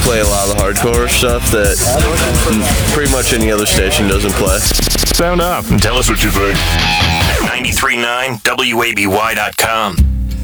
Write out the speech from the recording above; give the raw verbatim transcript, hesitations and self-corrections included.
play a lot of the hardcore stuff that pretty much any other station doesn't play. Sound up and tell us what you think. ninety-three point nine W A B Y dot com.